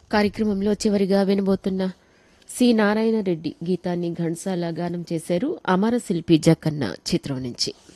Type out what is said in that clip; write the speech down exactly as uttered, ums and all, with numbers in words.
కార్యక్రమంలో చివరిగా వినబోతున్న సి నారాయణ రెడ్డి గీతాన్ని ఘంటసాల గానం చేశారు. అమరశిల్పి జక్కన్న చిత్రం నుంచి.